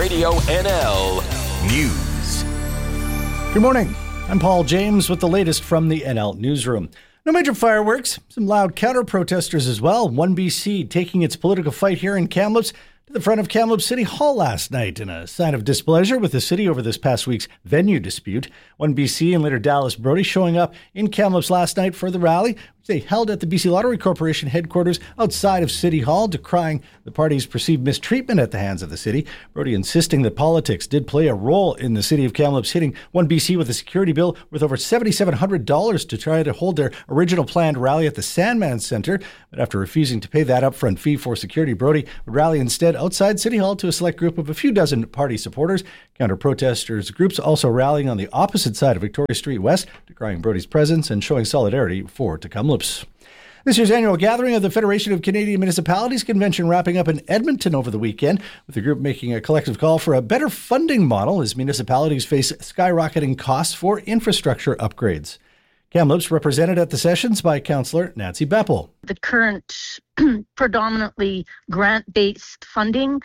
Radio NL News. Good morning. I'm Paul James with the latest from the NL Newsroom. No major fireworks, some loud counter-protesters as well. 1BC taking its political fight here in Kamloops to the front of Kamloops City Hall last night in a sign of displeasure with the city over this past week's venue dispute. 1BC and leader Dallas Brody showing up in Kamloops last night for the rally, which they held at the BC Lottery Corporation headquarters outside of City Hall, decrying the party's perceived mistreatment at the hands of the city. Brody insisting that politics did play a role in the city of Kamloops hitting 1BC with a security bill worth over $7,700 to try to hold their original planned rally at the Sandman Centre. But after refusing to pay that upfront fee for security, Brody would rally instead outside City Hall to a select group of a few dozen party supporters. Counter-protesters groups also rallying on the opposite side of Victoria Street West, decrying Brody's presence and showing solidarity for Kamloops. This year's annual gathering of the Federation of Canadian Municipalities convention wrapping up in Edmonton over the weekend, with the group making a collective call for a better funding model as municipalities face skyrocketing costs for infrastructure upgrades. Kamloops represented at the sessions by Councillor Nancy Beppel. The current predominantly grant-based funding,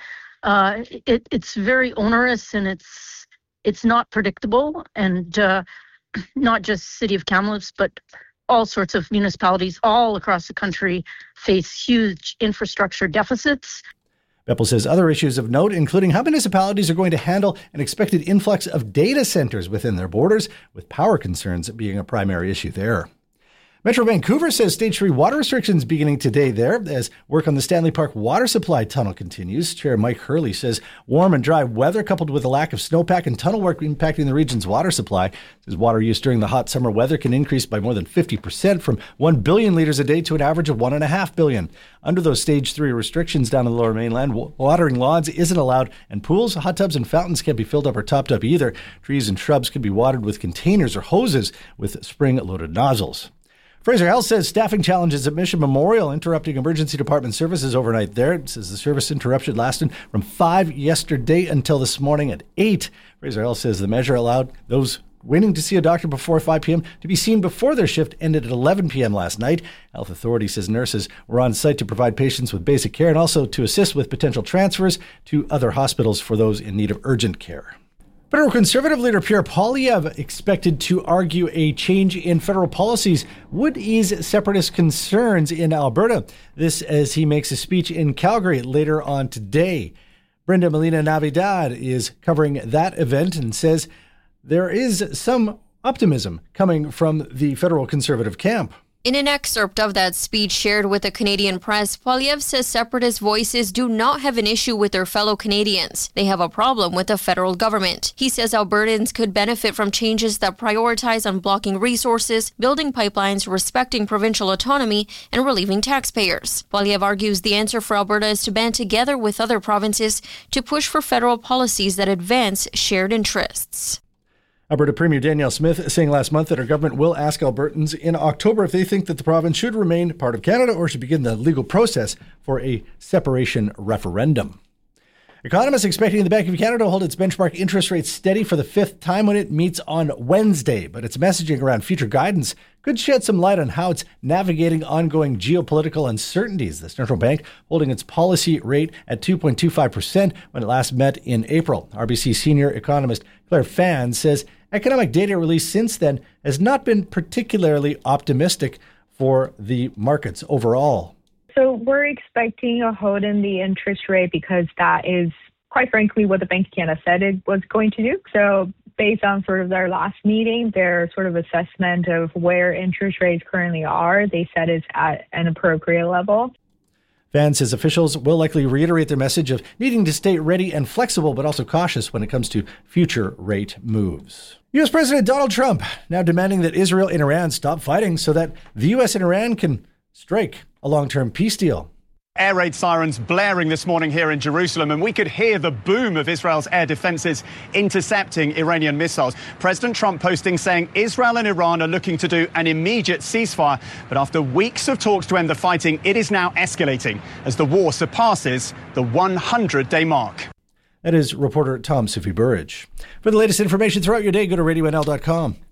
it's very onerous and it's not predictable, and not just City of Kamloops, but all sorts of municipalities all across the country face huge infrastructure deficits. Beppel says other issues of note, including how municipalities are going to handle an expected influx of data centers within their borders, with power concerns being a primary issue there. Metro Vancouver says Stage 3 water restrictions beginning today there as work on the Stanley Park water supply tunnel continues. Chair Mike Hurley says warm and dry weather coupled with a lack of snowpack and tunnel work impacting the region's water supply. Says water use during the hot summer weather can increase by more than 50% from 1 billion litres a day to an average of 1.5 billion. Under those Stage 3 restrictions down in the Lower Mainland, watering lawns isn't allowed, and pools, hot tubs and fountains can't be filled up or topped up either. Trees and shrubs can be watered with containers or hoses with spring-loaded nozzles. Fraser Health says staffing challenges at Mission Memorial interrupting emergency department services overnight there. It says the service interruption lasted from 5 yesterday until this morning at 8. Fraser Health says the measure allowed those waiting to see a doctor before 5 p.m. to be seen before their shift ended at 11 p.m. last night. Health Authority says nurses were on site to provide patients with basic care and also to assist with potential transfers to other hospitals for those in need of urgent care. Federal Conservative leader Pierre Poilievre expected to argue a change in federal policies would ease separatist concerns in Alberta. This as he makes a speech in Calgary later on today. Brenda Molina Navidad is covering that event and says there is some optimism coming from the federal Conservative camp. In an excerpt of that speech shared with the Canadian press, Poilievre says separatist voices do not have an issue with their fellow Canadians. They have a problem with the federal government. He says Albertans could benefit from changes that prioritize unblocking resources, building pipelines, respecting provincial autonomy, and relieving taxpayers. Poilievre argues the answer for Alberta is to band together with other provinces to push for federal policies that advance shared interests. Alberta Premier Danielle Smith saying last month that her government will ask Albertans in October if they think that the province should remain part of Canada or should begin the legal process for a separation referendum. Economists expecting the Bank of Canada to hold its benchmark interest rate steady for the fifth time when it meets on Wednesday, but its messaging around future guidance could shed some light on how it's navigating ongoing geopolitical uncertainties. The central bank holding its policy rate at 2.25% when it last met in April. RBC senior economist Claire Fan says economic data released since then has not been particularly optimistic for the markets overall. So we're expecting a hold in the interest rate because that is, quite frankly, what the Bank of Canada said it was going to do. So based on sort of their last meeting, their sort of assessment of where interest rates currently are, they said it's at an appropriate level. Van says officials will likely reiterate their message of needing to stay ready and flexible, but also cautious when it comes to future rate moves. U.S. President Donald Trump now demanding that Israel and Iran stop fighting so that the U.S. and Iran can strike a long-term peace deal. Air raid sirens blaring this morning here in Jerusalem, and we could hear the boom of Israel's air defenses intercepting Iranian missiles. President Trump posting saying Israel and Iran are looking to do an immediate ceasefire. But after weeks of talks to end the fighting, it is now escalating as the war surpasses the 100-day mark. That is reporter Tom Sufi Burridge. For the latest information throughout your day, go to RadioNL.com.